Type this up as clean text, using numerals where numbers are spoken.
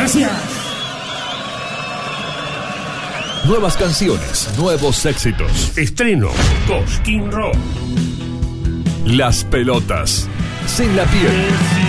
Gracias. Nuevas canciones, nuevos éxitos. Estreno Cosquín Rock. Las pelotas. Sin la piel.